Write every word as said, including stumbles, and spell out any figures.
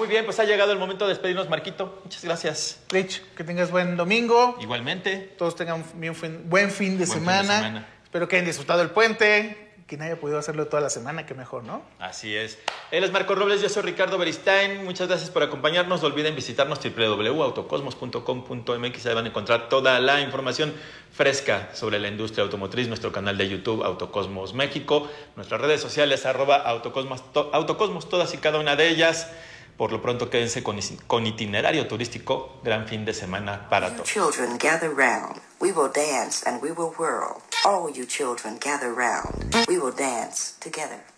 Muy bien, pues ha llegado el momento de despedirnos, Marquito. Muchas gracias. Rich, que tengas buen domingo. Igualmente. Todos tengan bien fin, buen fin de Buen semana. fin de semana. Espero que hayan disfrutado el puente. Quien haya podido hacerlo toda la semana, que mejor, ¿no? Así es. Él es Marco Robles, yo soy Ricardo Beristain. Muchas gracias por acompañarnos. No olviden visitarnos doble u doble u doble u punto autocosmos punto com punto m x. Ahí van a encontrar toda la información fresca sobre la industria automotriz. Nuestro canal de YouTube, Autocosmos México. Nuestras redes sociales, arroba Autocosmos, to, Autocosmos, todas y cada una de ellas. Por lo pronto, quédense con, con itinerario turístico. Gran fin de semana para todos. Children, gather round. We will dance and we will whirl. All you children, gather round. We will dance together.